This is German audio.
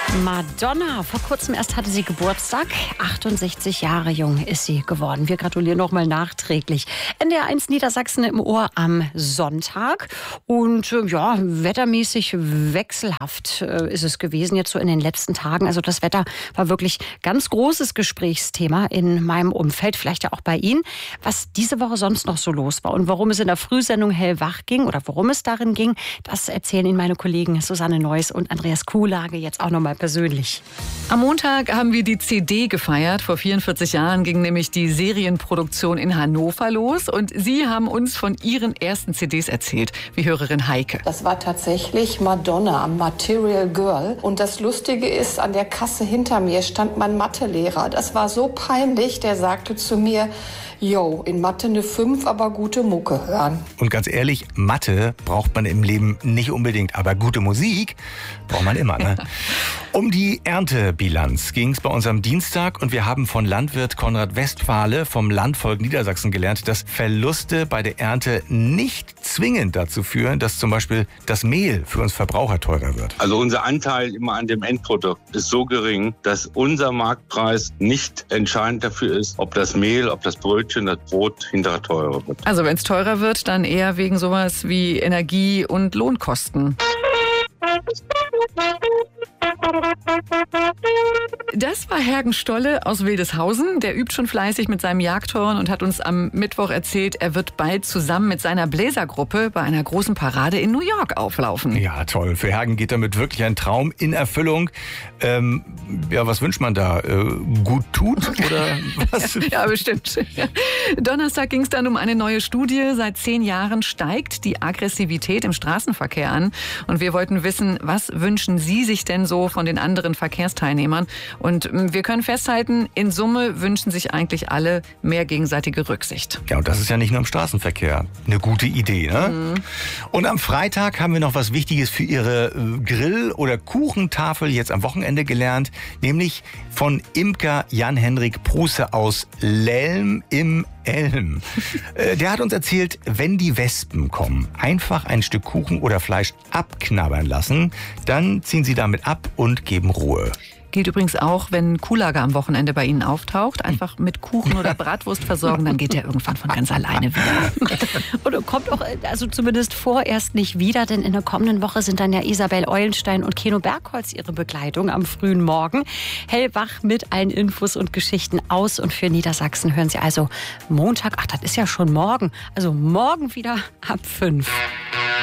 Madonna, vor kurzem erst hatte sie Geburtstag. 68 Jahre jung ist sie geworden. Wir gratulieren nochmal nachträglich. NDR1 Niedersachsen im Ohr am Sonntag. Und ja, wettermäßig wechselhaft ist es gewesen jetzt so in den letzten Tagen. Also das Wetter war wirklich ganz großes Gesprächsthema in meinem Umfeld, vielleicht ja auch bei Ihnen. Was diese Woche sonst noch so los war und warum es in der Frühsendung hellwach ging oder worum es darin ging, das erzählen Ihnen meine Kollegen Susanne Neuss und Andreas Kuhlage jetzt auch nochmal persönlich. Am Montag haben wir die CD gefeiert. Vor 44 Jahren ging nämlich die Serienproduktion in Hannover los. Und Sie haben uns von Ihren ersten CDs erzählt, wie Hörerin Heike. Das war tatsächlich Madonna am Material Girl. Und das Lustige ist, an der Kasse hinter mir stand mein Mathelehrer. Das war so peinlich, der sagte zu mir: Jo, in Mathe eine 5, aber gute Mucke hören. Und ganz ehrlich, Mathe braucht man im Leben nicht unbedingt, aber gute Musik braucht man immer, ne? Um die Erntebilanz ging es bei uns am Dienstag und wir haben von Landwirt Konrad Westphale vom Landvolk Niedersachsen gelernt, dass Verluste bei der Ernte nicht zwingend dazu führen, dass zum Beispiel das Mehl für uns Verbraucher teurer wird. Also unser Anteil immer an dem Endprodukt ist so gering, dass unser Marktpreis nicht entscheidend dafür ist, ob das Mehl, ob das Brötchen, das Brot hinterher teurer wird. Also wenn es teurer wird, dann eher wegen sowas wie Energie- und Lohnkosten. Das war Hergen Stolle aus Wildeshausen. Der übt schon fleißig mit seinem Jagdhorn und hat uns am Mittwoch erzählt, er wird bald zusammen mit seiner Bläsergruppe bei einer großen Parade in New York auflaufen. Ja, toll. Für Hergen geht damit wirklich ein Traum in Erfüllung. Ja, was wünscht man da? Gut tut oder was? Ja, bestimmt. Donnerstag ging es dann um eine neue Studie. Seit 10 Jahren steigt die Aggressivität im Straßenverkehr an. Und wir wollten wissen, was wünschen Sie sich denn so von den anderen Verkehrsteilnehmern? Und wir können festhalten, in Summe wünschen sich eigentlich alle mehr gegenseitige Rücksicht. Ja, und das ist ja nicht nur im Straßenverkehr eine gute Idee, ne? Mhm. Und am Freitag haben wir noch was Wichtiges für Ihre Grill- oder Kuchentafel jetzt am Wochenende gelernt, nämlich von Imker Jan-Henrik Prusse aus Lelm im Elm. Der hat uns erzählt, wenn die Wespen kommen, einfach ein Stück Kuchen oder Fleisch abknabbern lassen, dann ziehen sie damit ab und geben Ruhe. Gilt übrigens auch, wenn Kuhlage am Wochenende bei Ihnen auftaucht. Einfach mit Kuchen oder Bratwurst versorgen, dann geht der irgendwann von ganz alleine wieder. Und kommt auch, also zumindest vorerst nicht wieder, denn in der kommenden Woche sind dann ja Isabel Eulenstein und Keno Bergholz ihre Begleitung am frühen Morgen. Hellwach mit allen Infos und Geschichten aus und für Niedersachsen hören Sie also Montag, das ist ja schon morgen, also morgen wieder ab 5.